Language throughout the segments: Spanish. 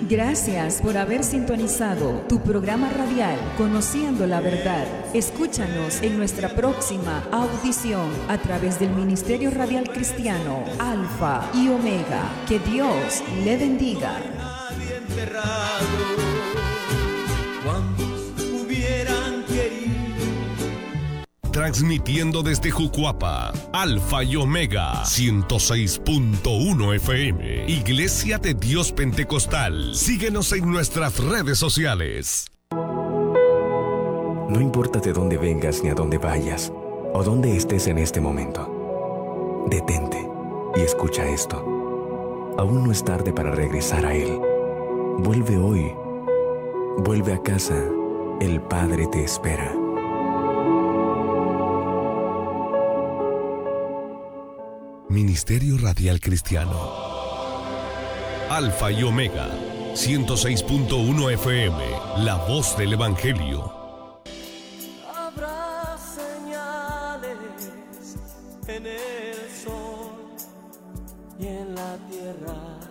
Gracias por haber sintonizado tu programa radial Conociendo la Verdad. Escúchanos en nuestra próxima audición a través del Ministerio Radial Cristiano Alfa y Omega. Que Dios le bendiga. Nadie enterrado, cuantos hubieran querido. Transmitiendo desde Jucuapa, Alfa y Omega, 106.1 FM, Iglesia de Dios Pentecostal. Síguenos en nuestras redes sociales. No importa de dónde vengas ni a dónde vayas, o dónde estés en este momento. Detente y escucha esto. Aún no es tarde para regresar a Él. Vuelve hoy. Vuelve a casa. El Padre te espera. Ministerio Radial Cristiano Alfa y Omega, 106.1 FM, la voz del Evangelio. Habrá señales en el sol y en la tierra.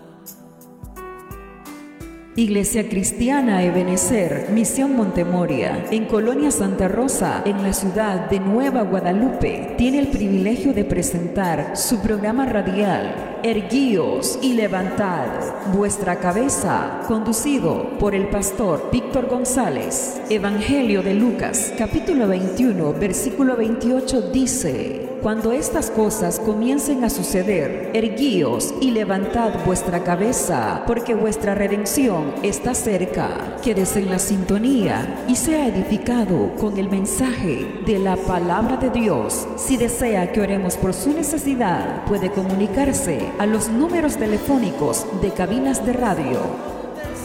Iglesia Cristiana Ebenecer, Misión Montemoria, en Colonia Santa Rosa, en la ciudad de Nueva Guadalupe, tiene el privilegio de presentar su programa radial, Erguíos y Levantad vuestra cabeza, conducido por el pastor Víctor González. Evangelio de Lucas, capítulo 21, versículo 28 dice: cuando estas cosas comiencen a suceder, erguíos y levantad vuestra cabeza, porque vuestra redención está cerca. Quédese en la sintonía y sea edificado con el mensaje de la palabra de Dios. Si desea que oremos por su necesidad, puede comunicarse a los números telefónicos de cabinas de radio.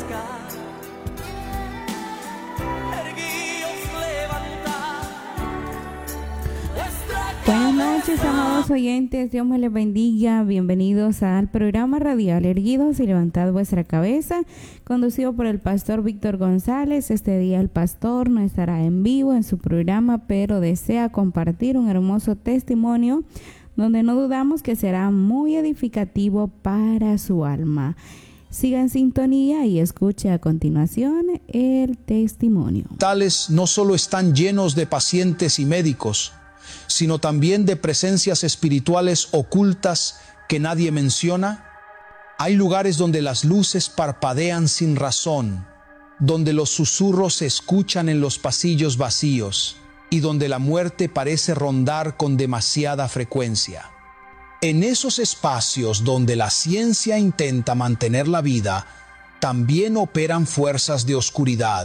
Buenas noches, amados oyentes, Dios me les bendiga. Bienvenidos al programa radial Erguidos y Levantad vuestra cabeza, conducido por el pastor Víctor González. Este día el pastor no estará en vivo en su programa, pero desea compartir un hermoso testimonio donde no dudamos que será muy edificativo para su alma. Siga en sintonía y escuche a continuación el testimonio. Tales no solo están llenos de pacientes y médicos, sino también de presencias espirituales ocultas que nadie menciona. Hay lugares donde las luces parpadean sin razón, donde los susurros se escuchan en los pasillos vacíos y donde la muerte parece rondar con demasiada frecuencia. En esos espacios donde la ciencia intenta mantener la vida, también operan fuerzas de oscuridad,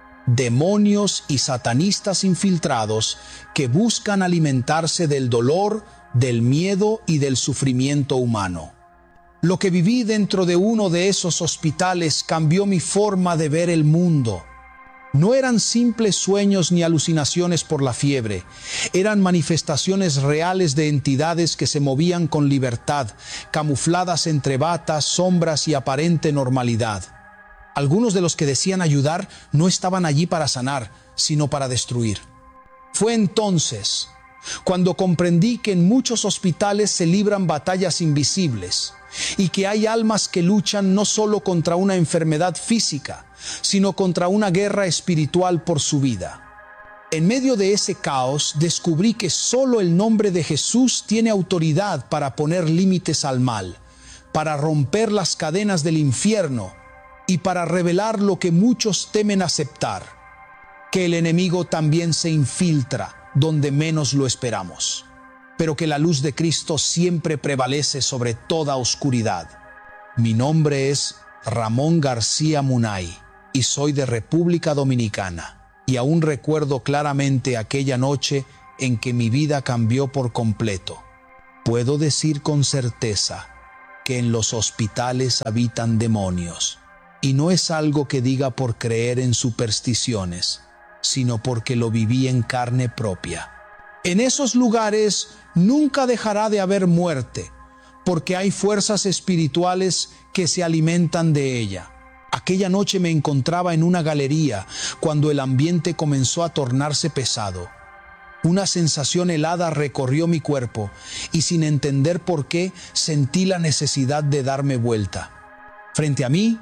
demonios y satanistas infiltrados que buscan alimentarse del dolor, del miedo y del sufrimiento humano. Lo que viví dentro de uno de esos hospitales cambió mi forma de ver el mundo. No eran simples sueños ni alucinaciones por la fiebre, eran manifestaciones reales de entidades que se movían con libertad, camufladas entre batas, sombras y aparente normalidad. Algunos de los que decían ayudar no estaban allí para sanar, sino para destruir. Fue entonces cuando comprendí que en muchos hospitales se libran batallas invisibles y que hay almas que luchan no solo contra una enfermedad física, sino contra una guerra espiritual por su vida. En medio de ese caos descubrí que solo el nombre de Jesús tiene autoridad para poner límites al mal, para romper las cadenas del infierno y para revelar lo que muchos temen aceptar, que el enemigo también se infiltra donde menos lo esperamos, pero que la luz de Cristo siempre prevalece sobre toda oscuridad. Mi nombre es Ramón García Munay y soy de República Dominicana, y aún recuerdo claramente aquella noche en que mi vida cambió por completo. Puedo decir con certeza que en los hospitales habitan demonios. Y no es algo que diga por creer en supersticiones, sino porque lo viví en carne propia. En esos lugares nunca dejará de haber muerte, porque hay fuerzas espirituales que se alimentan de ella. Aquella noche me encontraba en una galería cuando el ambiente comenzó a tornarse pesado. Una sensación helada recorrió mi cuerpo y sin entender por qué sentí la necesidad de darme vuelta. Frente a mí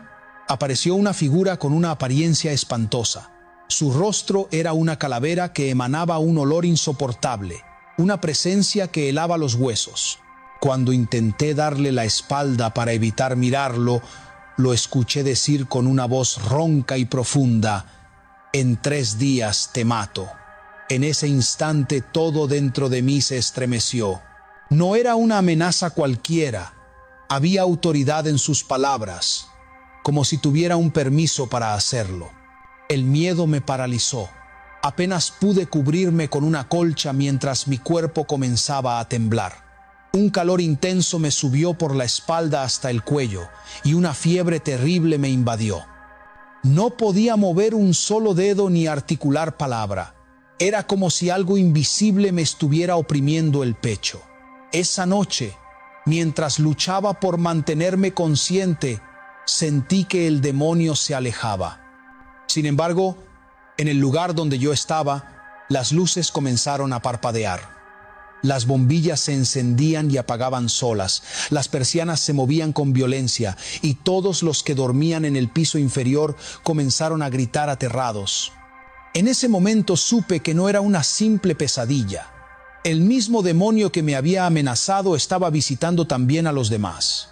Apareció una figura con una apariencia espantosa. Su rostro era una calavera que emanaba un olor insoportable, una presencia que helaba los huesos. Cuando intenté darle la espalda para evitar mirarlo, lo escuché decir con una voz ronca y profunda: «En 3 días te mato». En ese instante todo dentro de mí se estremeció. No era una amenaza cualquiera. Había autoridad en sus palabras, como si tuviera un permiso para hacerlo. El miedo me paralizó. Apenas pude cubrirme con una colcha mientras mi cuerpo comenzaba a temblar. Un calor intenso me subió por la espalda hasta el cuello y una fiebre terrible me invadió. No podía mover un solo dedo ni articular palabra. Era como si algo invisible me estuviera oprimiendo el pecho. Esa noche, mientras luchaba por mantenerme consciente, sentí que el demonio se alejaba. Sin embargo, en el lugar donde yo estaba, las luces comenzaron a parpadear. Las bombillas se encendían y apagaban solas, las persianas se movían con violencia y todos los que dormían en el piso inferior comenzaron a gritar aterrados. En ese momento supe que no era una simple pesadilla. El mismo demonio que me había amenazado estaba visitando también a los demás.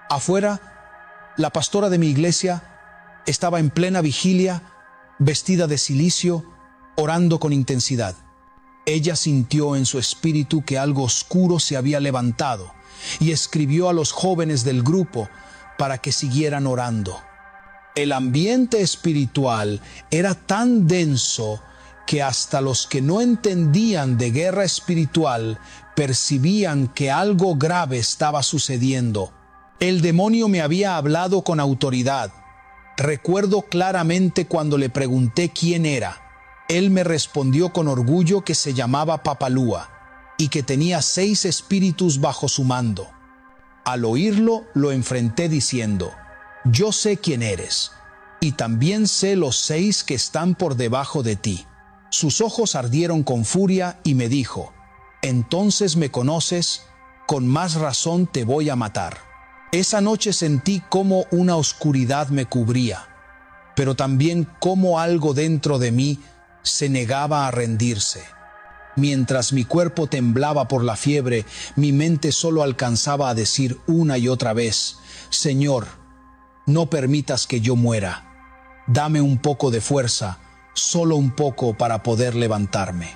Afuera, la pastora de mi iglesia estaba en plena vigilia, vestida de cilicio, orando con intensidad. Ella sintió en su espíritu que algo oscuro se había levantado y escribió a los jóvenes del grupo para que siguieran orando. El ambiente espiritual era tan denso que hasta los que no entendían de guerra espiritual percibían que algo grave estaba sucediendo. El demonio me había hablado con autoridad. Recuerdo claramente cuando le pregunté quién era. Él me respondió con orgullo que se llamaba Papalúa y que tenía 6 espíritus bajo su mando. Al oírlo, lo enfrenté diciendo: «Yo sé quién eres, y también sé los 6 que están por debajo de ti». Sus ojos ardieron con furia y me dijo: «Entonces me conoces, con más razón te voy a matar». Esa noche sentí cómo una oscuridad me cubría, pero también cómo algo dentro de mí se negaba a rendirse. Mientras mi cuerpo temblaba por la fiebre, mi mente solo alcanzaba a decir una y otra vez: «Señor, no permitas que yo muera. Dame un poco de fuerza, solo un poco, para poder levantarme».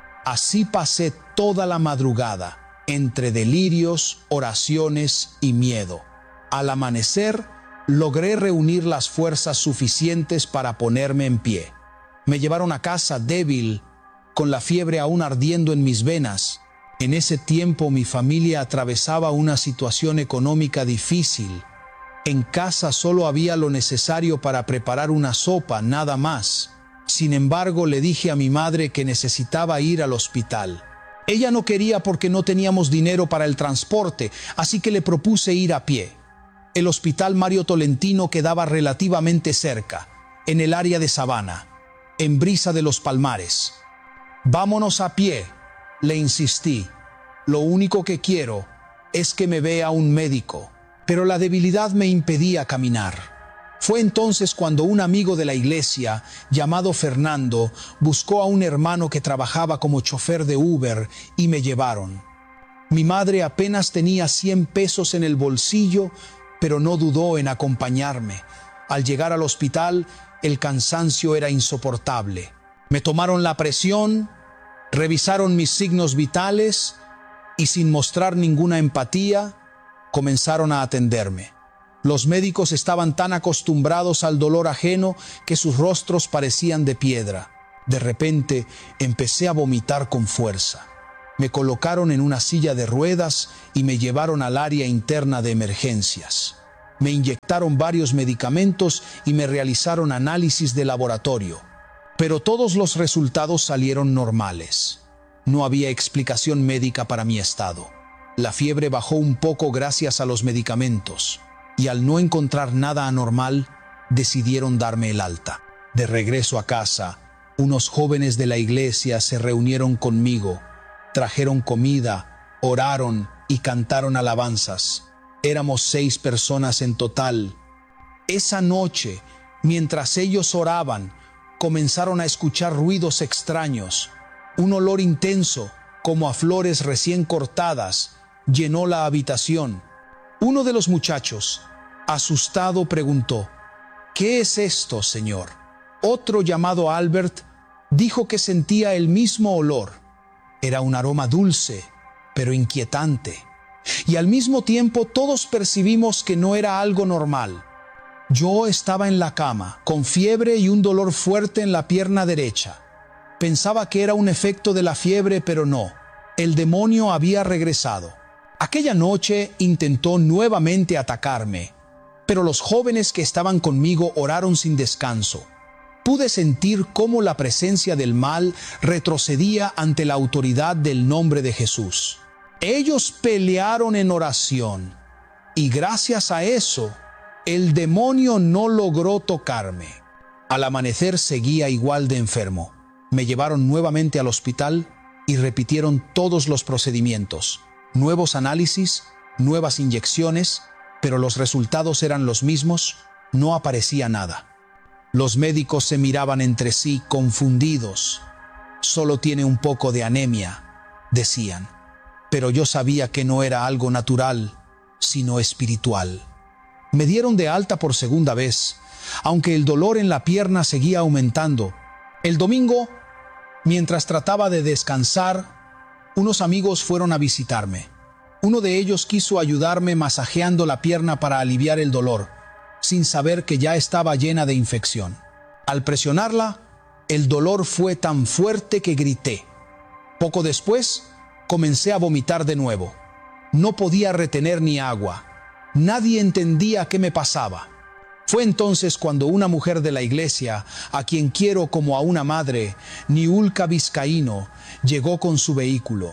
Así pasé toda la madrugada, entre delirios, oraciones y miedo. Al amanecer, logré reunir las fuerzas suficientes para ponerme en pie. Me llevaron a casa débil, con la fiebre aún ardiendo en mis venas. En ese tiempo mi familia atravesaba una situación económica difícil. En casa solo había lo necesario para preparar una sopa, nada más. Sin embargo, le dije a mi madre que necesitaba ir al hospital. Ella no quería porque no teníamos dinero para el transporte, así que le propuse ir a pie. El hospital Mario Tolentino quedaba relativamente cerca, en el área de Sabana, en Brisa de los Palmares. «Vámonos a pie», le insistí. «Lo único que quiero es que me vea un médico». Pero la debilidad me impedía caminar. Fue entonces cuando un amigo de la iglesia, llamado Fernando, buscó a un hermano que trabajaba como chofer de Uber y me llevaron. Mi madre apenas tenía 100 pesos en el bolsillo, pero no dudó en acompañarme. Al llegar al hospital, el cansancio era insoportable. Me tomaron la presión, revisaron mis signos vitales y, sin mostrar ninguna empatía, comenzaron a atenderme. Los médicos estaban tan acostumbrados al dolor ajeno que sus rostros parecían de piedra. De repente empecé a vomitar con fuerza. Me colocaron en una silla de ruedas y me llevaron al área interna de emergencias. Me inyectaron varios medicamentos y me realizaron análisis de laboratorio. Pero todos los resultados salieron normales. No había explicación médica para mi estado. La fiebre bajó un poco gracias a los medicamentos, y al no encontrar nada anormal, decidieron darme el alta. De regreso a casa, unos jóvenes de la iglesia se reunieron conmigo, trajeron comida, oraron y cantaron alabanzas. Éramos 6 personas en total. Esa noche, mientras ellos oraban, comenzaron a escuchar ruidos extraños. Un olor intenso, como a flores recién cortadas, llenó la habitación. Uno de los muchachos, asustado, preguntó: ¿qué es esto, señor? Otro, llamado Albert, dijo que sentía el mismo olor. Era un aroma dulce, pero inquietante. Y al mismo tiempo todos percibimos que no era algo normal. Yo estaba en la cama, con fiebre y un dolor fuerte en la pierna derecha. Pensaba que era un efecto de la fiebre, pero no. El demonio había regresado. Aquella noche intentó nuevamente atacarme, pero los jóvenes que estaban conmigo oraron sin descanso. Pude sentir cómo la presencia del mal retrocedía ante la autoridad del nombre de Jesús. Ellos pelearon en oración, y gracias a eso, el demonio no logró tocarme. Al amanecer seguía igual de enfermo. Me llevaron nuevamente al hospital y repitieron todos los procedimientos. Nuevos análisis, nuevas inyecciones, pero los resultados eran los mismos, no aparecía nada. Los médicos se miraban entre sí confundidos. Solo tiene un poco de anemia, decían. Pero yo sabía que no era algo natural, sino espiritual. Me dieron de alta por segunda vez, aunque el dolor en la pierna seguía aumentando. El domingo, mientras trataba de descansar, unos amigos fueron a visitarme. Uno de ellos quiso ayudarme masajeando la pierna para aliviar el dolor, sin saber que ya estaba llena de infección. Al presionarla, el dolor fue tan fuerte que grité. Poco después, comencé a vomitar de nuevo. No podía retener ni agua. Nadie entendía qué me pasaba. Fue entonces cuando una mujer de la iglesia, a quien quiero como a una madre, Niulka Vizcaíno, llegó con su vehículo.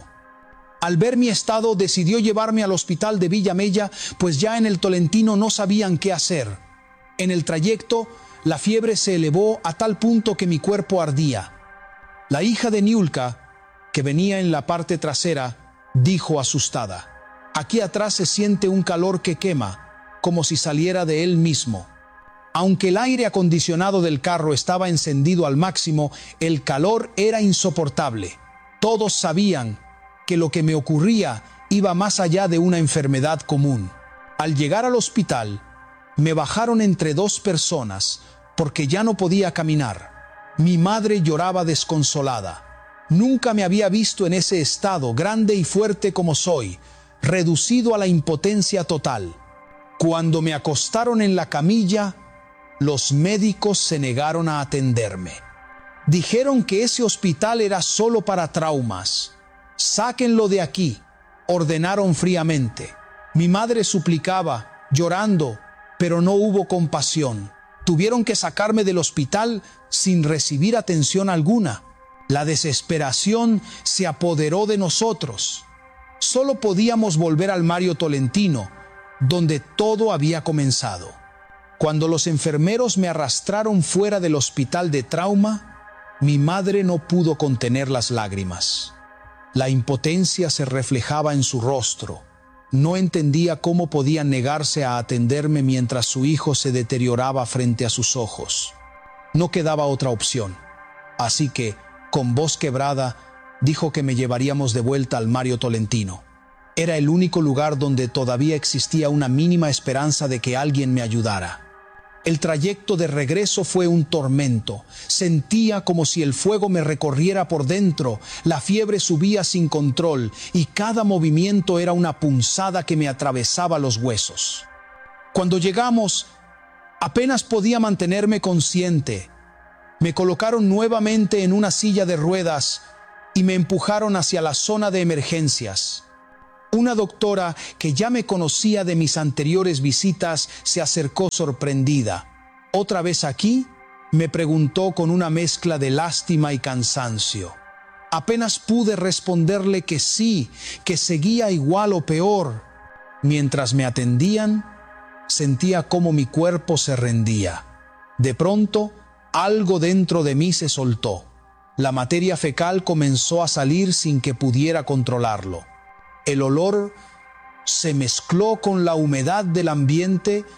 Al ver mi estado, decidió llevarme al hospital de Villa Mella, pues ya en el Tolentino no sabían qué hacer. En el trayecto, la fiebre se elevó a tal punto que mi cuerpo ardía. La hija de Niulka, que venía en la parte trasera, dijo asustada: «Aquí atrás se siente un calor que quema, como si saliera de él mismo». Aunque el aire acondicionado del carro estaba encendido al máximo, el calor era insoportable. Todos sabían que lo que me ocurría iba más allá de una enfermedad común. Al llegar al hospital, me bajaron entre dos personas porque ya no podía caminar. Mi madre lloraba desconsolada. Nunca me había visto en ese estado, grande y fuerte como soy, reducido a la impotencia total. Cuando me acostaron en la camilla, los médicos se negaron a atenderme. Dijeron que ese hospital era solo para traumas. «Sáquenlo de aquí», ordenaron fríamente. Mi madre suplicaba, llorando, pero no hubo compasión. Tuvieron que sacarme del hospital sin recibir atención alguna. La desesperación se apoderó de nosotros. Solo podíamos volver al Mario Tolentino, donde todo había comenzado. Cuando los enfermeros me arrastraron fuera del hospital de trauma, mi madre no pudo contener las lágrimas. La impotencia se reflejaba en su rostro. No entendía cómo podía negarse a atenderme mientras su hijo se deterioraba frente a sus ojos. No quedaba otra opción. Así que, con voz quebrada, dijo que me llevaríamos de vuelta al Mario Tolentino. Era el único lugar donde todavía existía una mínima esperanza de que alguien me ayudara. El trayecto de regreso fue un tormento. Sentía como si el fuego me recorriera por dentro. La fiebre subía sin control y cada movimiento era una punzada que me atravesaba los huesos. Cuando llegamos, apenas podía mantenerme consciente. Me colocaron nuevamente en una silla de ruedas y me empujaron hacia la zona de emergencias. Una doctora que ya me conocía de mis anteriores visitas se acercó sorprendida. «¿Otra vez aquí?», me preguntó con una mezcla de lástima y cansancio. Apenas pude responderle que sí, que seguía igual o peor. Mientras me atendían, sentía cómo mi cuerpo se rendía. De pronto, algo dentro de mí se soltó. La materia fecal comenzó a salir sin que pudiera controlarlo. El olor se mezcló con la humedad del ambiente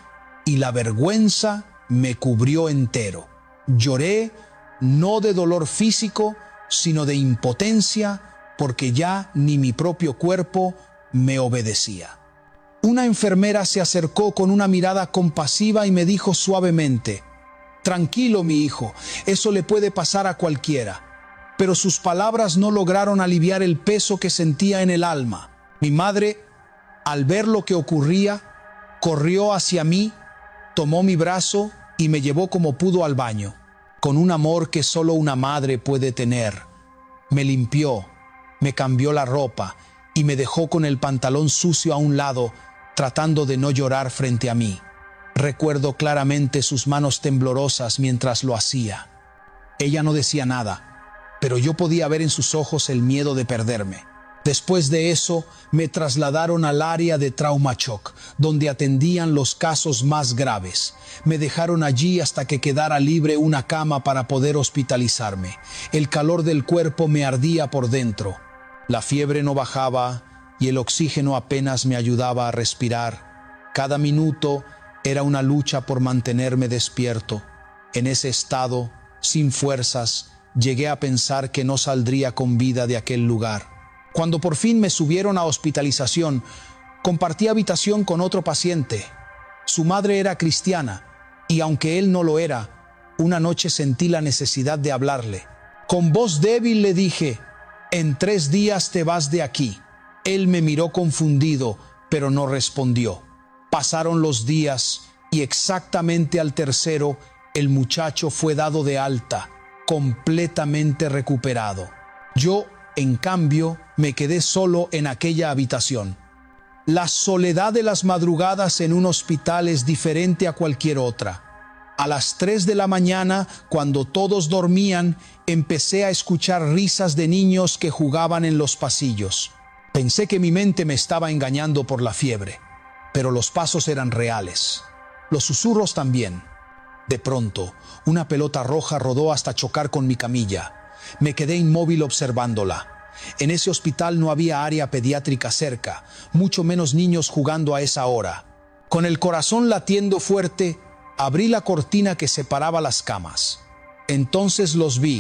y la vergüenza me cubrió entero. Lloré no de dolor físico, sino de impotencia, porque ya ni mi propio cuerpo me obedecía. Una enfermera se acercó con una mirada compasiva y me dijo suavemente: «Tranquilo, mi hijo, eso le puede pasar a cualquiera». Pero sus palabras no lograron aliviar el peso que sentía en el alma. Mi madre, al ver lo que ocurría, corrió hacia mí, tomó mi brazo y me llevó como pudo al baño, con un amor que solo una madre puede tener. Me limpió, me cambió la ropa y me dejó con el pantalón sucio a un lado, tratando de no llorar frente a mí. Recuerdo claramente sus manos temblorosas mientras lo hacía. Ella no decía nada, pero yo podía ver en sus ojos el miedo de perderme. Después de eso, me trasladaron al área de trauma shock, donde atendían los casos más graves. Me dejaron allí hasta que quedara libre una cama para poder hospitalizarme. El calor del cuerpo me ardía por dentro. La fiebre no bajaba y el oxígeno apenas me ayudaba a respirar. Cada minuto era una lucha por mantenerme despierto. En ese estado, sin fuerzas, llegué a pensar que no saldría con vida de aquel lugar. Cuando por fin me subieron a hospitalización, compartí habitación con otro paciente. Su madre era cristiana, y aunque él no lo era, una noche sentí la necesidad de hablarle. Con voz débil le dije: «En 3 días te vas de aquí». Él me miró confundido, pero no respondió. Pasaron los días, y exactamente al tercero, el muchacho fue dado de alta, completamente recuperado. Yo, en cambio, me quedé solo en aquella habitación. La soledad de las madrugadas en un hospital es diferente a cualquier otra. A las 3 de la mañana, cuando todos dormían, empecé a escuchar risas de niños que jugaban en los pasillos. Pensé que mi mente me estaba engañando por la fiebre, pero los pasos eran reales. Los susurros también. De pronto, una pelota roja rodó hasta chocar con mi camilla. Me quedé inmóvil observándola. En ese hospital no había área pediátrica cerca, mucho menos niños jugando a esa hora. Con el corazón latiendo fuerte, abrí la cortina que separaba las camas. Entonces los vi,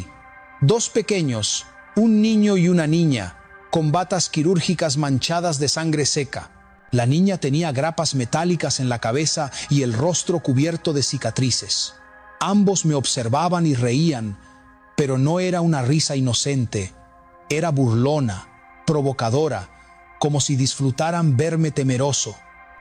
2 pequeños, un niño y una niña, con batas quirúrgicas manchadas de sangre seca. La niña tenía grapas metálicas en la cabeza y el rostro cubierto de cicatrices. Ambos me observaban y reían, pero no era una risa inocente. Era burlona, provocadora, como si disfrutaran verme temeroso.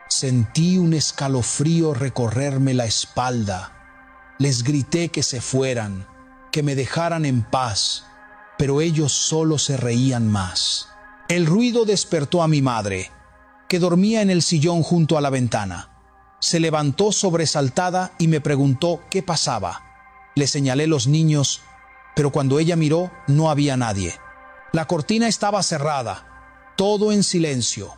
Sentí un escalofrío recorrerme la espalda. Les grité que se fueran, que me dejaran en paz, pero ellos solo se reían más. El ruido despertó a mi madre, que dormía en el sillón junto a la ventana. Se levantó sobresaltada y me preguntó qué pasaba. Le señalé los niños, pero cuando ella miró no había nadie. La cortina estaba cerrada, todo en silencio.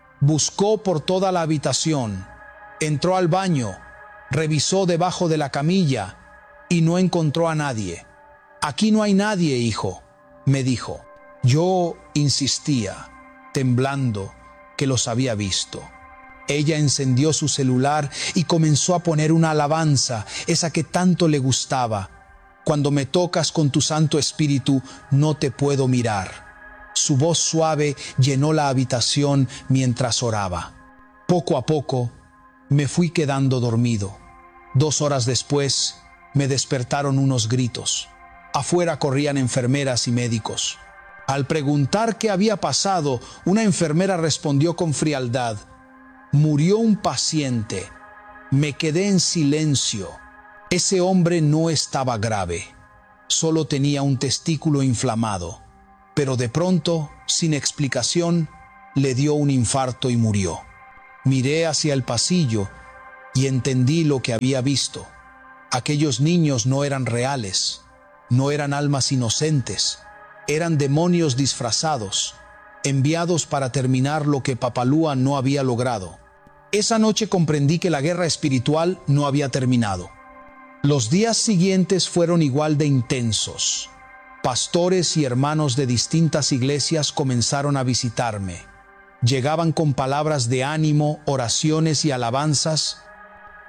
Buscó por toda la habitación, entró al baño, revisó debajo de la camilla y no encontró a nadie. «Aquí no hay nadie, hijo», me dijo. Yo insistía, temblando, que los había visto. Ella encendió su celular y comenzó a poner una alabanza, esa que tanto le gustaba. «Cuando me tocas con tu Santo Espíritu, no te puedo mirar». Su voz suave llenó la habitación mientras oraba. Poco a poco, me fui quedando dormido. 2 horas después, me despertaron unos gritos. Afuera corrían enfermeras y médicos. Al preguntar qué había pasado, una enfermera respondió con frialdad: «Murió un paciente». Me quedé en silencio. Ese hombre no estaba grave, solo tenía un testículo inflamado. Pero de pronto, sin explicación, le dio un infarto y murió. Miré hacia el pasillo y entendí lo que había visto. Aquellos niños no eran reales, no eran almas inocentes, eran demonios disfrazados, enviados para terminar lo que Papalúa no había logrado. Esa noche comprendí que la guerra espiritual no había terminado. Los días siguientes fueron igual de intensos. Pastores y hermanos de distintas iglesias comenzaron a visitarme. Llegaban con palabras de ánimo, oraciones y alabanzas,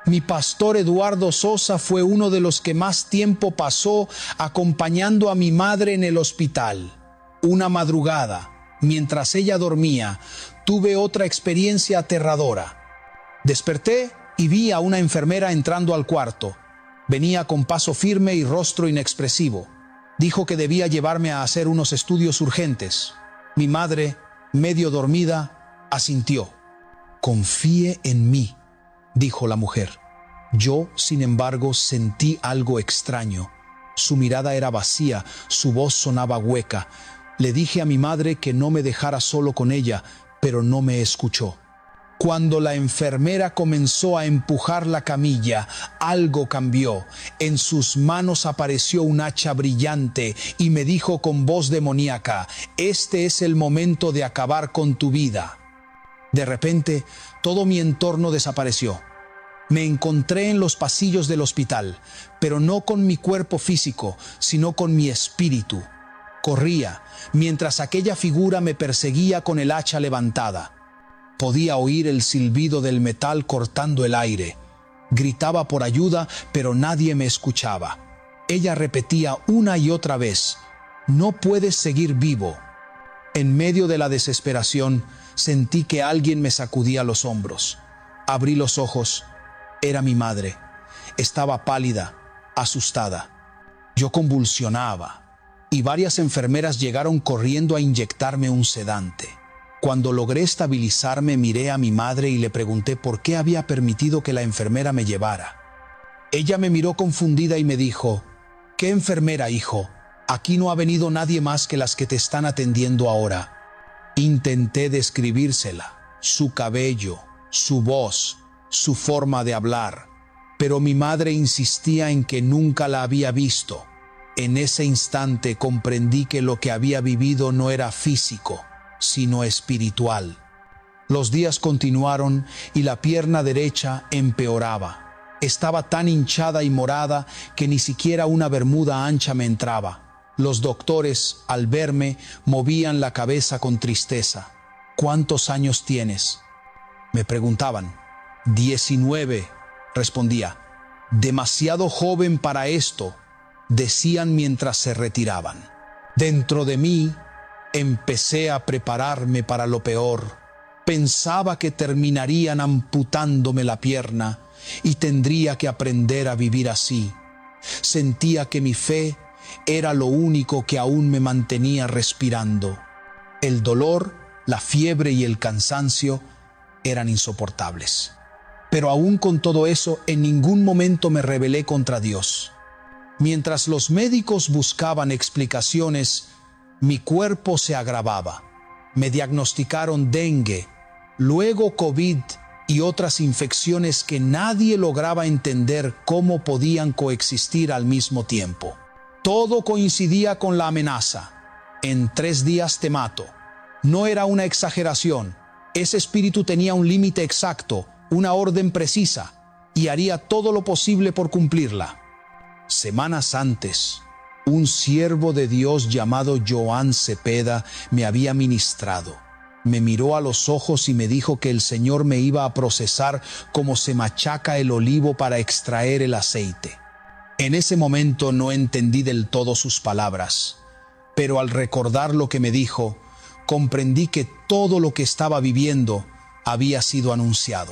Mi pastor Eduardo Sosa fue uno de los que más tiempo pasó acompañando a mi madre en el hospital. Una madrugada, mientras ella dormía, tuve otra experiencia aterradora. Desperté y vi a una enfermera entrando al cuarto. Venía con paso firme y rostro inexpresivo. Dijo que debía llevarme a hacer unos estudios urgentes. Mi madre, medio dormida, asintió. «Confíe en mí», dijo la mujer. Yo, sin embargo, sentí algo extraño. Su mirada era vacía, su voz sonaba hueca. Le dije a mi madre que no me dejara solo con ella, pero no me escuchó. Cuando la enfermera comenzó a empujar la camilla, algo cambió. En sus manos apareció un hacha brillante y me dijo con voz demoníaca: «Este es el momento de acabar con tu vida». De repente, todo mi entorno desapareció. Me encontré en los pasillos del hospital, pero no con mi cuerpo físico, sino con mi espíritu. Corría, mientras aquella figura me perseguía con el hacha levantada. Podía oír el silbido del metal cortando el aire. Gritaba por ayuda, pero nadie me escuchaba. Ella repetía una y otra vez: «No puedes seguir vivo». En medio de la desesperación, sentí que alguien me sacudía los hombros. Abrí los ojos. Era mi madre. Estaba pálida, asustada. Yo convulsionaba, y varias enfermeras llegaron corriendo a inyectarme un sedante. Cuando logré estabilizarme, miré a mi madre y le pregunté por qué había permitido que la enfermera me llevara. Ella me miró confundida y me dijo: «¿Qué enfermera, hijo? Aquí no ha venido nadie más que las que te están atendiendo ahora». Intenté describírsela, su cabello, su voz, su forma de hablar, pero mi madre insistía en que nunca la había visto. En ese instante comprendí que lo que había vivido no era físico, sino espiritual. Los días continuaron y la pierna derecha empeoraba. Estaba tan hinchada y morada que ni siquiera una bermuda ancha me entraba. Los doctores, al verme, movían la cabeza con tristeza. «¿Cuántos años tienes?», me preguntaban. 19, respondía. «Demasiado joven para esto», decían mientras se retiraban. Dentro de mí, empecé a prepararme para lo peor. Pensaba que terminarían amputándome la pierna y tendría que aprender a vivir así. Sentía que mi fe era lo único que aún me mantenía respirando. El dolor, la fiebre y el cansancio eran insoportables. Pero aún con todo eso, en ningún momento me rebelé contra Dios. Mientras los médicos buscaban explicaciones, mi cuerpo se agravaba. Me diagnosticaron dengue, luego COVID y otras infecciones que nadie lograba entender cómo podían coexistir al mismo tiempo. Todo coincidía con la amenaza: «En 3 días te mato». No era una exageración. Ese espíritu tenía un límite exacto, una orden precisa, y haría todo lo posible por cumplirla. Semanas antes, un siervo de Dios llamado Joan Cepeda me había ministrado. Me miró a los ojos y me dijo que el Señor me iba a procesar como se machaca el olivo para extraer el aceite. En ese momento no entendí del todo sus palabras, pero al recordar lo que me dijo, comprendí que todo lo que estaba viviendo había sido anunciado.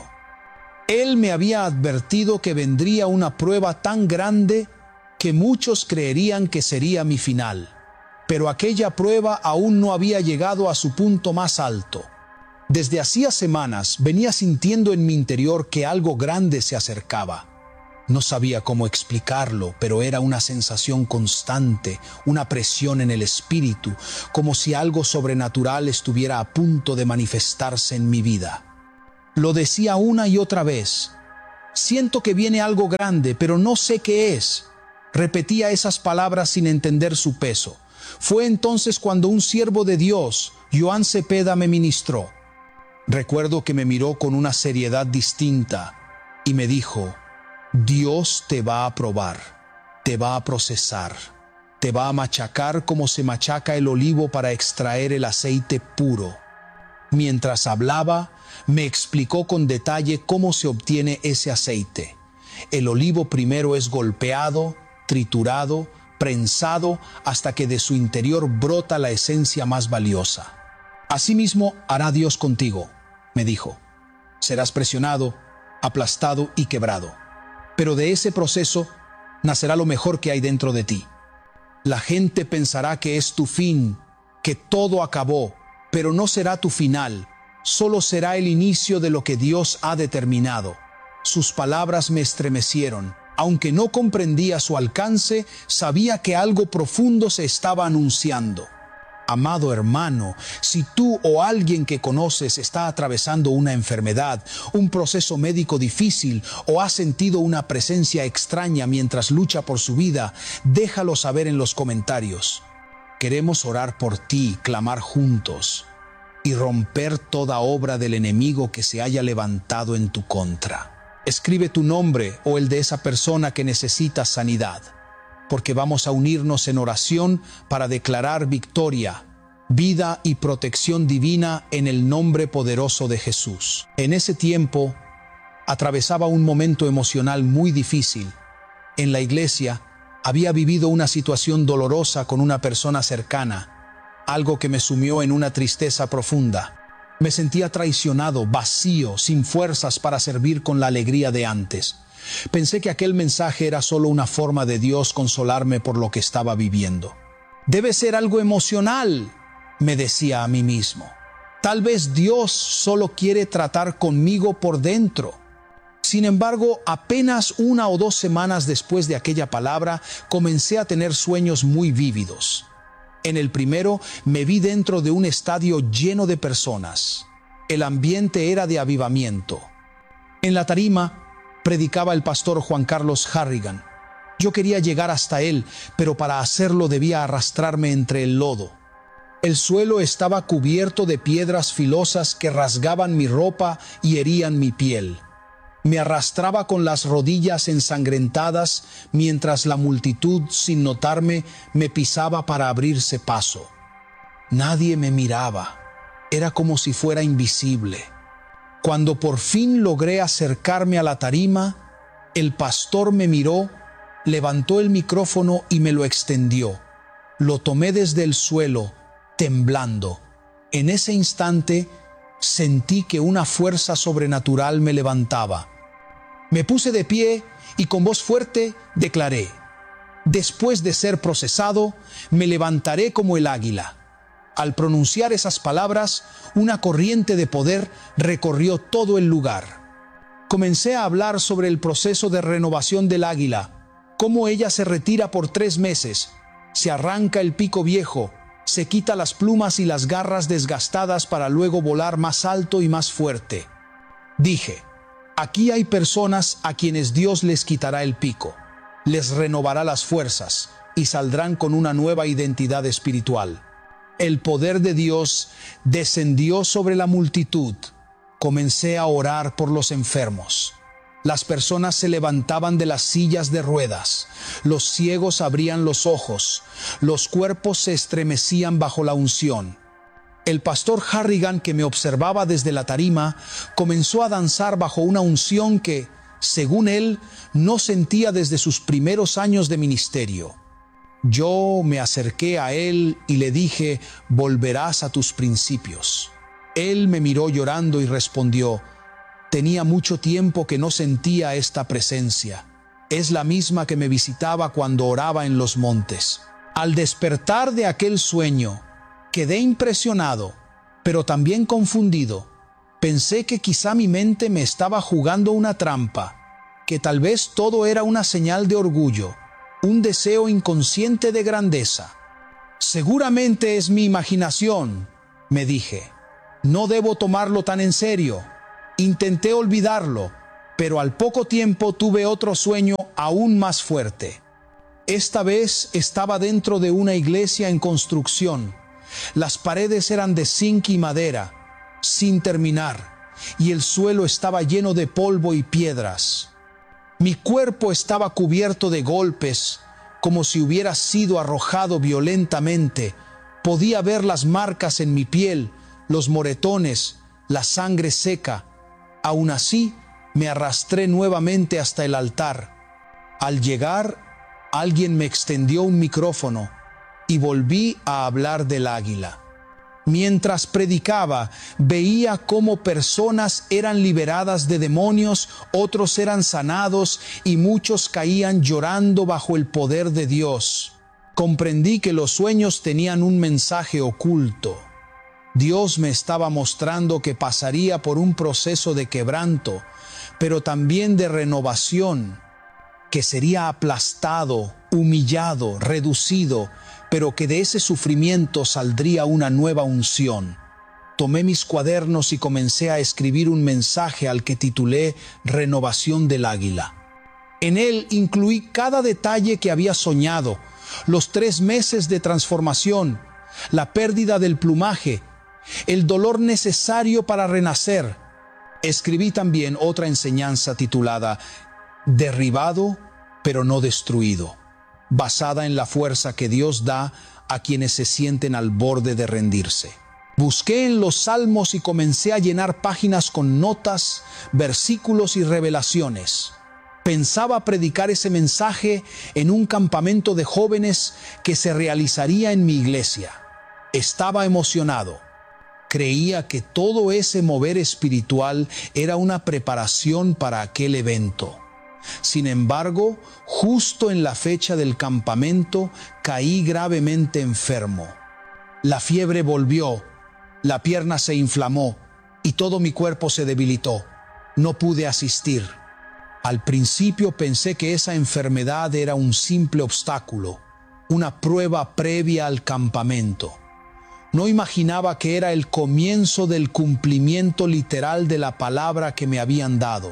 Él me había advertido que vendría una prueba tan grande que muchos creerían que sería mi final, pero aquella prueba aún no había llegado a su punto más alto. Desde hacía semanas venía sintiendo en mi interior que algo grande se acercaba. No sabía cómo explicarlo, pero era una sensación constante, una presión en el espíritu, como si algo sobrenatural estuviera a punto de manifestarse en mi vida. Lo decía una y otra vez: «Siento que viene algo grande, pero no sé qué es». Repetía esas palabras sin entender su peso. Fue entonces cuando un siervo de Dios, Joan Cepeda, me ministró. Recuerdo que me miró con una seriedad distinta y me dijo: «Dios te va a probar, te va a procesar, te va a machacar como se machaca el olivo para extraer el aceite puro». Mientras hablaba, me explicó con detalle cómo se obtiene ese aceite. el olivo primero es golpeado, triturado, prensado, hasta que de su interior brota la esencia más valiosa. Asimismo hará Dios contigo, me dijo. Serás presionado, aplastado y quebrado. Pero de ese proceso nacerá lo mejor que hay dentro de ti. La gente pensará que es tu fin, que todo acabó, pero no será tu final, solo será el inicio de lo que Dios ha determinado. Sus palabras me estremecieron. Aunque no comprendía su alcance, sabía que algo profundo se estaba anunciando. Amado hermano, si tú o alguien que conoces está atravesando una enfermedad, un proceso médico difícil o ha sentido una presencia extraña mientras lucha por su vida, déjalo saber en los comentarios. Queremos orar por ti, clamar juntos y romper toda obra del enemigo que se haya levantado en tu contra. Escribe tu nombre o el de esa persona que necesita sanidad, porque vamos a unirnos en oración para declarar victoria, vida y protección divina en el nombre poderoso de Jesús. En ese tiempo, atravesaba un momento emocional muy difícil. En la iglesia, había vivido una situación dolorosa con una persona cercana, algo que me sumió en una tristeza profunda. Me sentía traicionado, vacío, sin fuerzas para servir con la alegría de antes. Pensé que aquel mensaje era solo una forma de Dios consolarme por lo que estaba viviendo. Debe ser algo emocional, me decía a mí mismo. Tal vez Dios solo quiere tratar conmigo por dentro. Sin embargo, apenas 1 o 2 semanas después de aquella palabra, comencé a tener sueños muy vívidos. En el primero me vi dentro de un estadio lleno de personas. El ambiente era de avivamiento. En la tarima predicaba el pastor Juan Carlos Harrigan. Yo quería llegar hasta él, pero para hacerlo debía arrastrarme entre el lodo. El suelo estaba cubierto de piedras filosas que rasgaban mi ropa y herían mi piel. Me arrastraba con las rodillas ensangrentadas mientras la multitud, sin notarme, me pisaba para abrirse paso. Nadie me miraba. Era como si fuera invisible. Cuando por fin logré acercarme a la tarima, el pastor me miró, levantó el micrófono y me lo extendió. Lo tomé desde el suelo, temblando. En ese instante, sentí que una fuerza sobrenatural me levantaba. Me puse de pie y con voz fuerte declaré: después de ser procesado, me levantaré como el águila. Al pronunciar esas palabras, una corriente de poder recorrió todo el lugar. Comencé a hablar sobre el proceso de renovación del águila, cómo ella se retira por 3 meses, se arranca el pico viejo, se quita las plumas y las garras desgastadas para luego volar más alto y más fuerte. Dije: aquí hay personas a quienes Dios les quitará el pico, les renovará las fuerzas y saldrán con una nueva identidad espiritual. El poder de Dios descendió sobre la multitud. Comencé a orar por los enfermos. Las personas se levantaban de las sillas de ruedas, los ciegos abrían los ojos, los cuerpos se estremecían bajo la unción. El pastor Harrigan, que me observaba desde la tarima, comenzó a danzar bajo una unción que, según él, no sentía desde sus primeros años de ministerio. Yo me acerqué a él y le dije: volverás a tus principios. Él me miró llorando y respondió: tenía mucho tiempo que no sentía esta presencia. Es la misma que me visitaba cuando oraba en los montes. Al despertar de aquel sueño, quedé impresionado, pero también confundido. Pensé que quizá mi mente me estaba jugando una trampa, que tal vez todo era una señal de orgullo, un deseo inconsciente de grandeza. Seguramente es mi imaginación, me dije. No debo tomarlo tan en serio. Intenté olvidarlo, pero al poco tiempo tuve otro sueño aún más fuerte. Esta vez estaba dentro de una iglesia en construcción. Las paredes eran de zinc y madera, sin terminar, y el suelo estaba lleno de polvo y piedras. Mi cuerpo estaba cubierto de golpes, como si hubiera sido arrojado violentamente. Podía ver las marcas en mi piel, los moretones, la sangre seca. Aún así, Me arrastré nuevamente hasta el altar. Al llegar, alguien me extendió un micrófono y volví a hablar del águila. Mientras predicaba, veía cómo personas eran liberadas de demonios, otros eran sanados y muchos caían llorando bajo el poder de Dios. Comprendí que los sueños tenían un mensaje oculto. Dios me estaba mostrando que pasaría por un proceso de quebranto, pero también de renovación, que sería aplastado, humillado, reducido, pero que de ese sufrimiento saldría una nueva unción. Tomé mis cuadernos y comencé a escribir un mensaje al que titulé Renovación del Águila. En él incluí cada detalle que había soñado, los 3 meses de transformación, la pérdida del plumaje, el dolor necesario para renacer. Escribí también otra enseñanza titulada Derribado, pero no destruido, basada en la fuerza que Dios da a quienes se sienten al borde de rendirse. Busqué en los salmos y comencé a llenar páginas con notas, versículos y revelaciones. Pensaba predicar ese mensaje en un campamento de jóvenes que se realizaría en mi iglesia. Estaba emocionado. Creía que todo ese mover espiritual era una preparación para aquel evento. Sin embargo, justo en la fecha del campamento, caí gravemente enfermo. La fiebre volvió, la pierna se inflamó y todo mi cuerpo se debilitó. No pude asistir. Al principio pensé que esa enfermedad era un simple obstáculo, una prueba previa al campamento. No imaginaba que era el comienzo del cumplimiento literal de la palabra que me habían dado,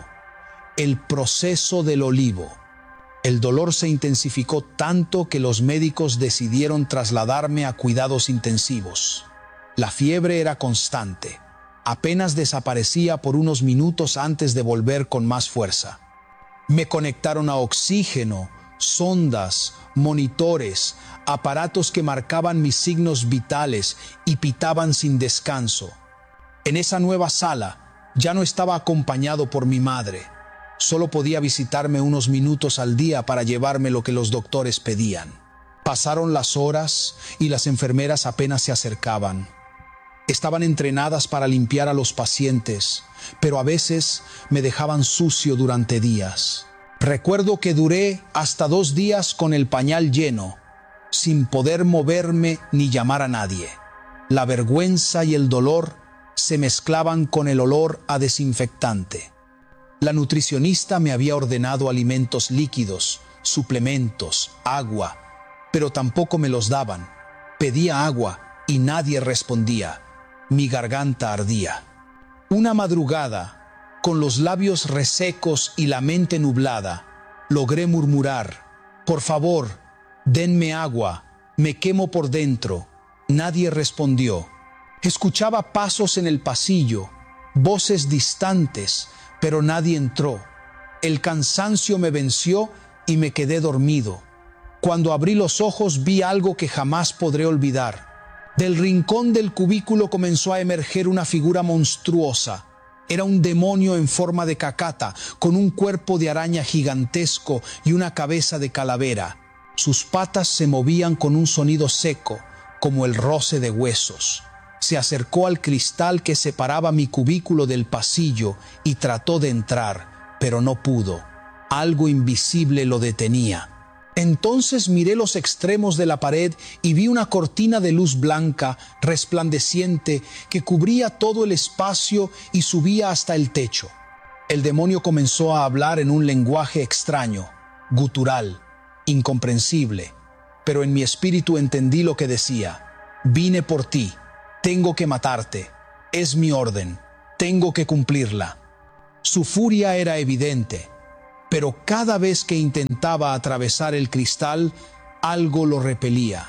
el proceso del olivo. El dolor se intensificó tanto que los médicos decidieron trasladarme a cuidados intensivos. La fiebre era constante. Apenas desaparecía por unos minutos antes de volver con más fuerza. Me conectaron a oxígeno, sondas, monitores, aparatos que marcaban mis signos vitales y pitaban sin descanso. En esa nueva sala ya no estaba acompañado por mi madre. Solo podía visitarme unos minutos al día para llevarme lo que los doctores pedían. Pasaron las horas y las enfermeras apenas se acercaban. Estaban entrenadas para limpiar a los pacientes, pero a veces me dejaban sucio durante días. Recuerdo que duré hasta 2 días con el pañal lleno, sin poder moverme ni llamar a nadie. La vergüenza y el dolor se mezclaban con el olor a desinfectante. La nutricionista me había ordenado alimentos líquidos, suplementos, agua, pero tampoco me los daban. Pedía agua y nadie respondía. Mi garganta ardía. Una madrugada, con los labios resecos y la mente nublada, logré murmurar: «Por favor, denme agua, me quemo por dentro». Nadie respondió. Escuchaba pasos en el pasillo, voces distantes, pero nadie entró. El cansancio me venció y me quedé dormido. Cuando abrí los ojos vi algo que jamás podré olvidar. Del rincón del cubículo comenzó a emerger una figura monstruosa. Era un demonio en forma de cacata, con un cuerpo de araña gigantesco y una cabeza de calavera. Sus patas se movían con un sonido seco, como el roce de huesos. Se acercó al cristal que separaba mi cubículo del pasillo y trató de entrar, pero no pudo. Algo invisible lo detenía. Entonces miré los extremos de la pared y vi una cortina de luz blanca, resplandeciente, que cubría todo el espacio y subía hasta el techo. El demonio comenzó a hablar en un lenguaje extraño, gutural, incomprensible, pero en mi espíritu entendí lo que decía. Vine por ti, tengo que matarte, es mi orden, tengo que cumplirla. Su furia era evidente, pero cada vez que intentaba atravesar el cristal, algo lo repelía.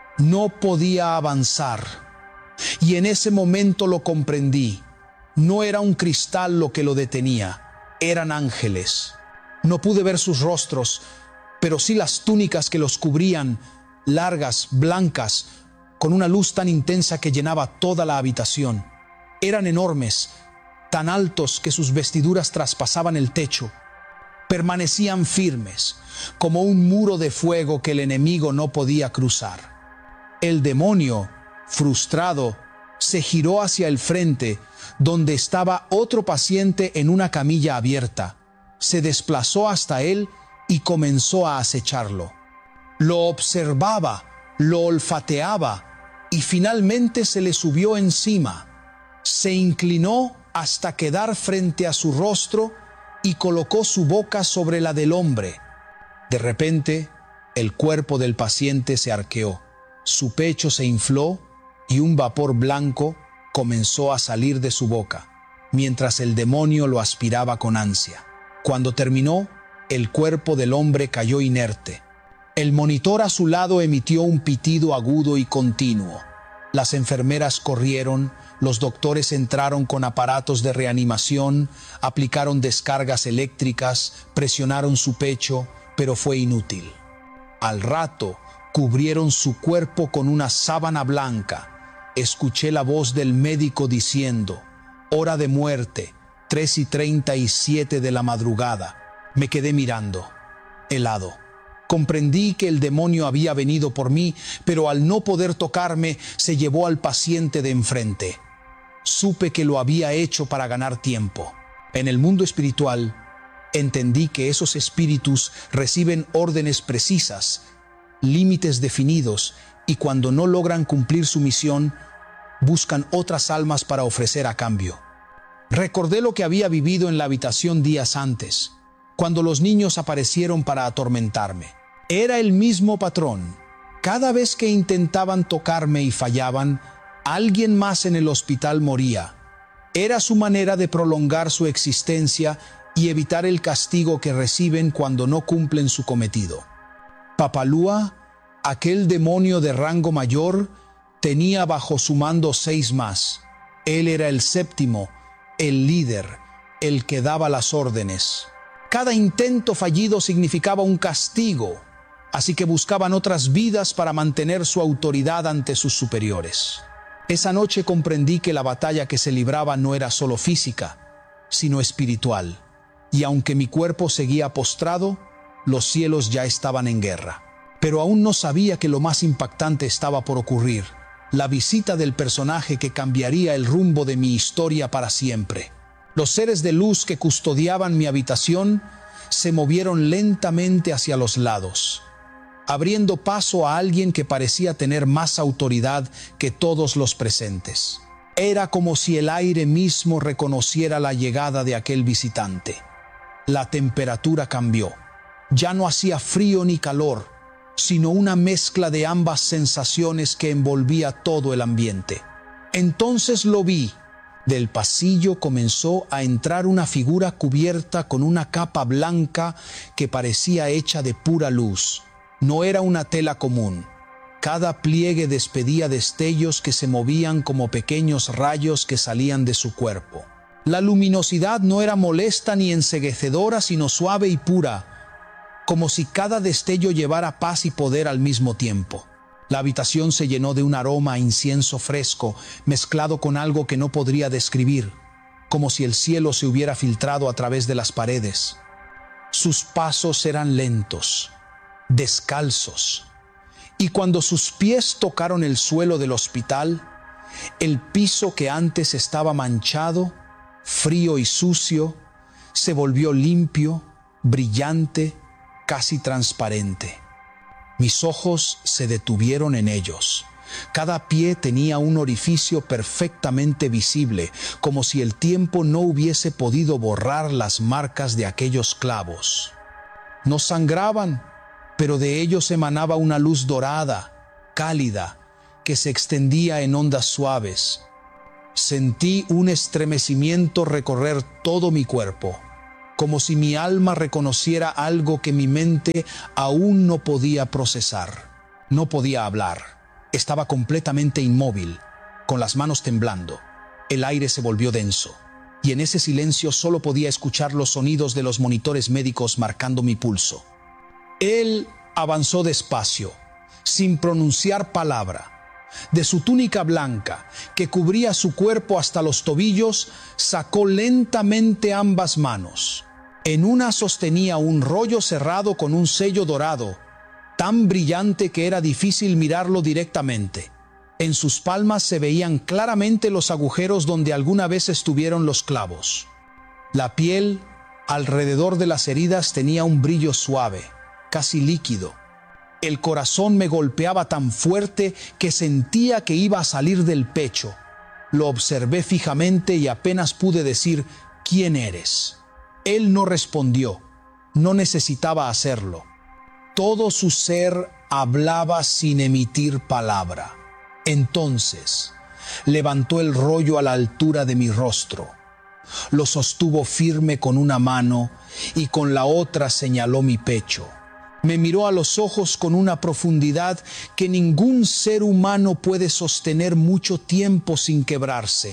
No podía avanzar. Y en ese momento lo comprendí. No era un cristal lo que lo detenía, eran ángeles. No pude ver sus rostros, pero sí las túnicas que los cubrían, largas, blancas, con una luz tan intensa que llenaba toda la habitación. Eran enormes, tan altos que sus vestiduras traspasaban el techo. Permanecían firmes, como un muro de fuego que el enemigo no podía cruzar. El demonio, frustrado, se giró hacia el frente, donde estaba otro paciente en una camilla abierta. Se desplazó hasta él y comenzó a acecharlo. Lo observaba, lo olfateaba y finalmente se le subió encima. Se inclinó hasta quedar frente a su rostro y colocó su boca sobre la del hombre. De repente, el cuerpo del paciente se arqueó, su pecho se infló y un vapor blanco comenzó a salir de su boca, mientras el demonio lo aspiraba con ansia. Cuando terminó, el cuerpo del hombre cayó inerte. El monitor a su lado emitió un pitido agudo y continuo. Las enfermeras corrieron, los doctores entraron con aparatos de reanimación, aplicaron descargas eléctricas, presionaron su pecho, pero fue inútil. Al rato, cubrieron su cuerpo con una sábana blanca. Escuché la voz del médico diciendo: hora de muerte, 3:37 de la madrugada. Me quedé mirando, helado. Comprendí que el demonio había venido por mí, pero al no poder tocarme, se llevó al paciente de enfrente. Supe que lo había hecho para ganar tiempo. En el mundo espiritual, entendí que esos espíritus reciben órdenes precisas, límites definidos, y cuando no logran cumplir su misión, buscan otras almas para ofrecer a cambio. Recordé lo que había vivido en la habitación días antes, cuando los niños aparecieron para atormentarme. Era el mismo patrón. Cada vez que intentaban tocarme y fallaban, alguien más en el hospital moría. Era su manera de prolongar su existencia y evitar el castigo que reciben cuando no cumplen su cometido. Papalúa, aquel demonio de rango mayor, tenía bajo su mando 6 más. Él era el séptimo, el líder, el que daba las órdenes. Cada intento fallido significaba un castigo, así que buscaban otras vidas para mantener su autoridad ante sus superiores. Esa noche comprendí que la batalla que se libraba no era solo física, sino espiritual, y aunque mi cuerpo seguía postrado, los cielos ya estaban en guerra. Pero aún no sabía que lo más impactante estaba por ocurrir: la visita del personaje que cambiaría el rumbo de mi historia para siempre. Los seres de luz que custodiaban mi habitación se movieron lentamente hacia los lados, abriendo paso a alguien que parecía tener más autoridad que todos los presentes. Era como si el aire mismo reconociera la llegada de aquel visitante. La temperatura cambió. Ya no hacía frío ni calor, sino una mezcla de ambas sensaciones que envolvía todo el ambiente. Entonces lo vi. Del pasillo comenzó a entrar una figura cubierta con una capa blanca que parecía hecha de pura luz. No era una tela común. Cada pliegue despedía destellos que se movían como pequeños rayos que salían de su cuerpo. La luminosidad no era molesta ni enceguecedora, sino suave y pura, como si cada destello llevara paz y poder al mismo tiempo. La habitación se llenó de un aroma a incienso fresco, mezclado con algo que no podría describir, como si el cielo se hubiera filtrado a través de las paredes. Sus pasos eran lentos, descalzos, y cuando sus pies tocaron el suelo del hospital, el piso que antes estaba manchado, frío y sucio, se volvió limpio, brillante, casi transparente. Mis ojos se detuvieron en ellos. Cada pie tenía un orificio perfectamente visible, como si el tiempo no hubiese podido borrar las marcas de aquellos clavos. No sangraban, pero de ellos emanaba una luz dorada, cálida, que se extendía en ondas suaves. Sentí un estremecimiento recorrer todo mi cuerpo, como si mi alma reconociera algo que mi mente aún no podía procesar. No podía hablar. Estaba completamente inmóvil, con las manos temblando. El aire se volvió denso, y en ese silencio solo podía escuchar los sonidos de los monitores médicos marcando mi pulso. Él avanzó despacio, sin pronunciar palabra. De su túnica blanca, que cubría su cuerpo hasta los tobillos, sacó lentamente ambas manos. En una sostenía un rollo cerrado con un sello dorado, tan brillante que era difícil mirarlo directamente. En sus palmas se veían claramente los agujeros donde alguna vez estuvieron los clavos. La piel alrededor de las heridas tenía un brillo suave, casi líquido. El corazón me golpeaba tan fuerte que sentía que iba a salir del pecho. Lo observé fijamente y apenas pude decir, ¿quién eres? Él no respondió, no necesitaba hacerlo. Todo su ser hablaba sin emitir palabra. Entonces, levantó el rollo a la altura de mi rostro. Lo sostuvo firme con una mano y con la otra señaló mi pecho. Me miró a los ojos con una profundidad que ningún ser humano puede sostener mucho tiempo sin quebrarse.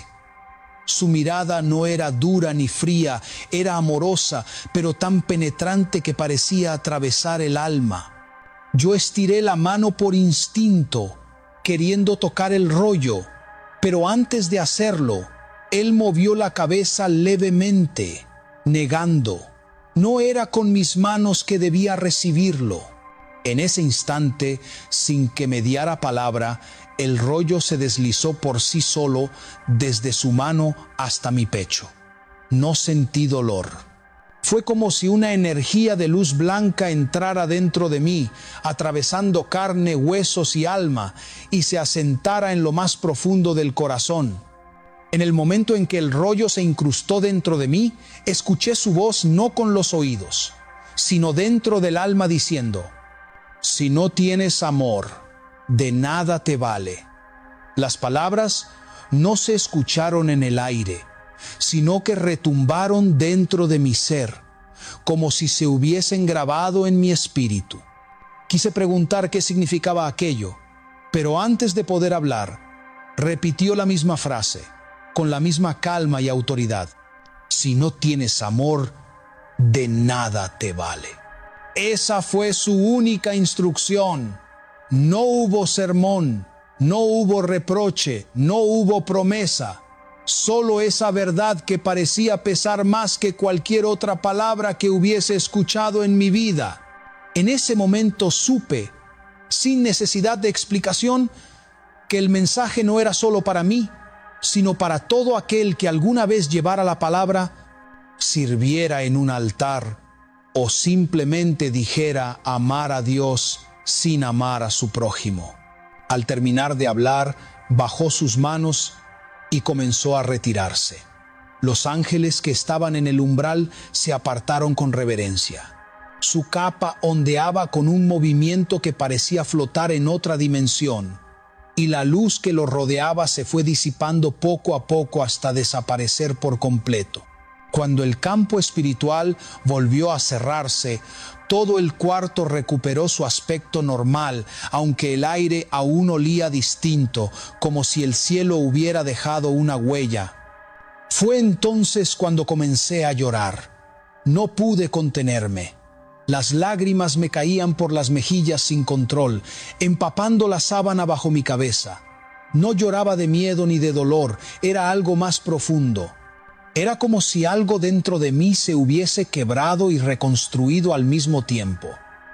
Su mirada no era dura ni fría, era amorosa, pero tan penetrante que parecía atravesar el alma. Yo estiré la mano por instinto, queriendo tocar el rollo, pero antes de hacerlo, él movió la cabeza levemente, negando. No era con mis manos que debía recibirlo. En ese instante, sin que me diera palabra, el rollo se deslizó por sí solo desde su mano hasta mi pecho. No sentí dolor. Fue como si una energía de luz blanca entrara dentro de mí, atravesando carne, huesos y alma, y se asentara en lo más profundo del corazón. En el momento en que el rollo se incrustó dentro de mí, escuché su voz no con los oídos, sino dentro del alma diciendo, «Si no tienes amor, de nada te vale». Las palabras no se escucharon en el aire, sino que retumbaron dentro de mi ser, como si se hubiesen grabado en mi espíritu. Quise preguntar qué significaba aquello, pero antes de poder hablar, repitió la misma frase, con la misma calma y autoridad. Si no tienes amor, de nada te vale. Esa fue su única instrucción. No hubo sermón, no hubo reproche, no hubo promesa. Solo esa verdad que parecía pesar más que cualquier otra palabra que hubiese escuchado en mi vida. En ese momento supe, sin necesidad de explicación, que el mensaje no era solo para mí, sino para todo aquel que alguna vez llevara la palabra, sirviera en un altar o simplemente dijera amar a Dios sin amar a su prójimo. Al terminar de hablar, bajó sus manos y comenzó a retirarse. Los ángeles que estaban en el umbral se apartaron con reverencia. Su capa ondeaba con un movimiento que parecía flotar en otra dimensión, y la luz que lo rodeaba se fue disipando poco a poco hasta desaparecer por completo. Cuando el campo espiritual volvió a cerrarse, todo el cuarto recuperó su aspecto normal, aunque el aire aún olía distinto, como si el cielo hubiera dejado una huella. Fue entonces cuando comencé a llorar. No pude contenerme. Las lágrimas me caían por las mejillas sin control, empapando la sábana bajo mi cabeza. No lloraba de miedo ni de dolor, era algo más profundo. Era como si algo dentro de mí se hubiese quebrado y reconstruido al mismo tiempo.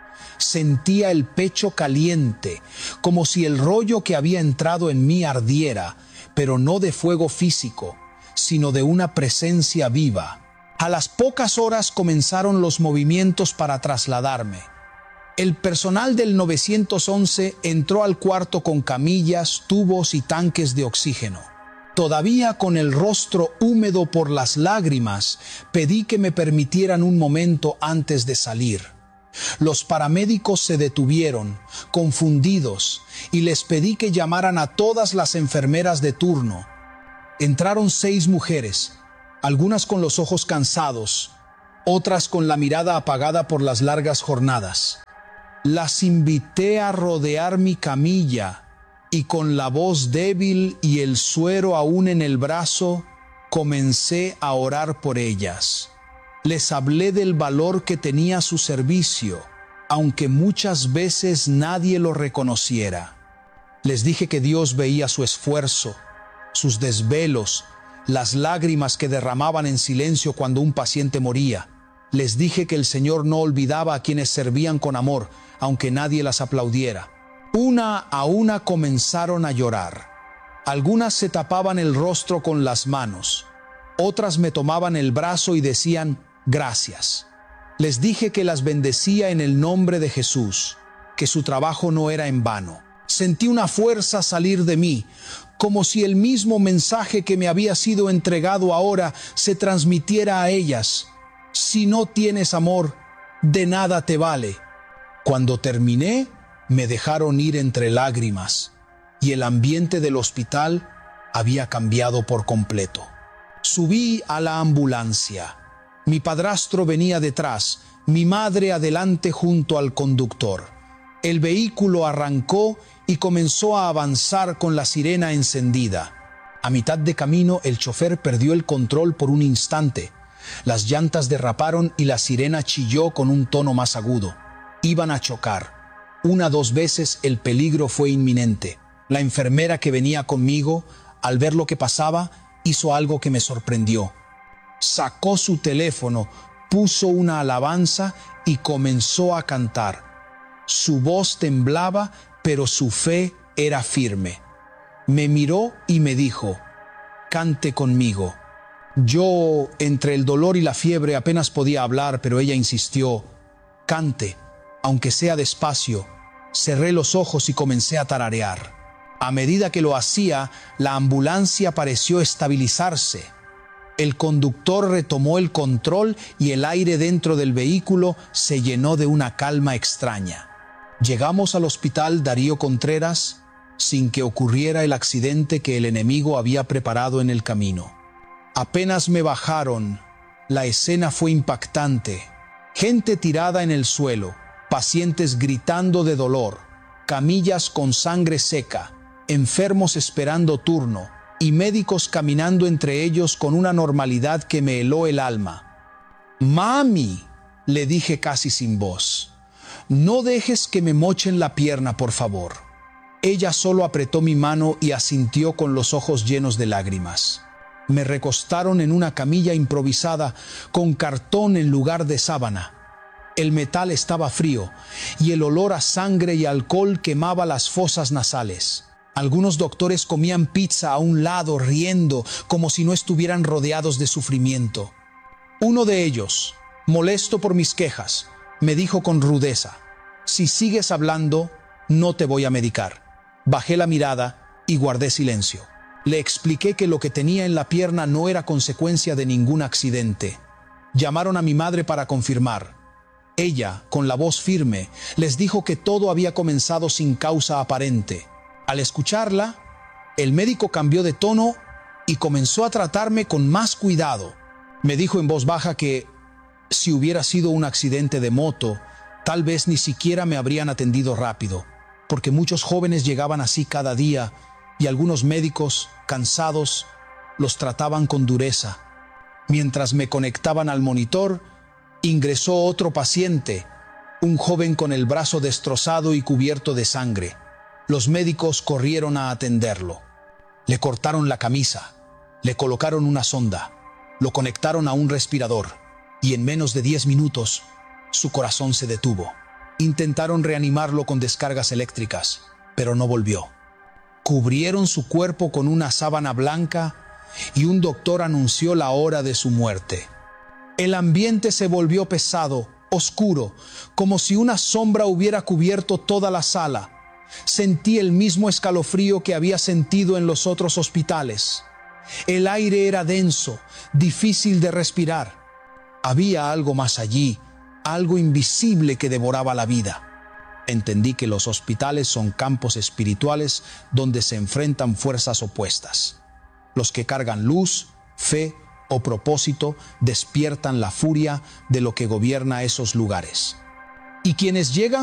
Sentía el pecho caliente, como si el rollo que había entrado en mí ardiera, pero no de fuego físico, sino de una presencia viva. A las pocas horas comenzaron los movimientos para trasladarme. El personal del 911 entró al cuarto con camillas, tubos y tanques de oxígeno. Todavía con el rostro húmedo por las lágrimas, pedí que me permitieran un momento antes de salir. Los paramédicos se detuvieron, confundidos, y les pedí que llamaran a todas las enfermeras de turno. Entraron 6 mujeres, algunas con los ojos cansados, otras con la mirada apagada por las largas jornadas. Las invité a rodear mi camilla y con la voz débil y el suero aún en el brazo, comencé a orar por ellas. Les hablé del valor que tenía su servicio, aunque muchas veces nadie lo reconociera. Les dije que Dios veía su esfuerzo, sus desvelos, las lágrimas que derramaban en silencio cuando un paciente moría. Les dije que el Señor no olvidaba a quienes servían con amor, aunque nadie las aplaudiera. Una a una comenzaron a llorar. Algunas se tapaban el rostro con las manos. Otras me tomaban el brazo y decían, gracias. Les dije que las bendecía en el nombre de Jesús, que su trabajo no era en vano. Sentí una fuerza salir de mí, como si el mismo mensaje que me había sido entregado ahora se transmitiera a ellas. Si no tienes amor, de nada te vale. Cuando terminé, me dejaron ir entre lágrimas, y el ambiente del hospital había cambiado por completo. Subí a la ambulancia. Mi padrastro venía detrás, mi madre adelante junto al conductor. El vehículo arrancó y comenzó a avanzar con la sirena encendida. A mitad de camino, el chofer perdió el control por un instante. Las llantas derraparon y la sirena chilló con un tono más agudo. Iban a chocar. 1 o 2 veces el peligro fue inminente. La enfermera que venía conmigo, al ver lo que pasaba, hizo algo que me sorprendió. Sacó su teléfono, puso una alabanza y comenzó a cantar. Su voz temblaba, pero su fe era firme. Me miró y me dijo, cante conmigo. Yo, entre el dolor y la fiebre, apenas podía hablar, pero ella insistió, cante, aunque sea despacio. Cerré los ojos y comencé a tararear. A medida que lo hacía, la ambulancia pareció estabilizarse. El conductor retomó el control y el aire dentro del vehículo se llenó de una calma extraña. Llegamos al hospital Darío Contreras sin que ocurriera el accidente que el enemigo había preparado en el camino. Apenas me bajaron, la escena fue impactante. Gente tirada en el suelo, pacientes gritando de dolor, camillas con sangre seca, enfermos esperando turno y médicos caminando entre ellos con una normalidad que me heló el alma. «Mami», le dije casi sin voz, «no dejes que me mochen la pierna, por favor». Ella solo apretó mi mano y asintió con los ojos llenos de lágrimas. Me recostaron en una camilla improvisada con cartón en lugar de sábana. El metal estaba frío y el olor a sangre y alcohol quemaba las fosas nasales. Algunos doctores comían pizza a un lado, riendo, como si no estuvieran rodeados de sufrimiento. Uno de ellos, molesto por mis quejas, me dijo con rudeza, «Si sigues hablando, no te voy a medicar». Bajé la mirada y guardé silencio. Le expliqué que lo que tenía en la pierna no era consecuencia de ningún accidente. Llamaron a mi madre para confirmar. Ella, con la voz firme, les dijo que todo había comenzado sin causa aparente. Al escucharla, el médico cambió de tono y comenzó a tratarme con más cuidado. Me dijo en voz baja que, si hubiera sido un accidente de moto, tal vez ni siquiera me habrían atendido rápido, porque muchos jóvenes llegaban así cada día y algunos médicos, cansados, los trataban con dureza. Mientras me conectaban al monitor, ingresó otro paciente, un joven con el brazo destrozado y cubierto de sangre. Los médicos corrieron a atenderlo. Le cortaron la camisa, le colocaron una sonda, lo conectaron a un respirador y en menos de 10 minutos su corazón se detuvo. Intentaron reanimarlo con descargas eléctricas, pero no volvió. Cubrieron su cuerpo con una sábana blanca y un doctor anunció la hora de su muerte. El ambiente se volvió pesado, oscuro, como si una sombra hubiera cubierto toda la sala. Sentí el mismo escalofrío que había sentido en los otros hospitales. El aire era denso, difícil de respirar. Había algo más allí, algo invisible que devoraba la vida. Entendí que los hospitales son campos espirituales donde se enfrentan fuerzas opuestas. Los que cargan luz, fe o propósito despiertan la furia de lo que gobierna esos lugares. Y quienes llegan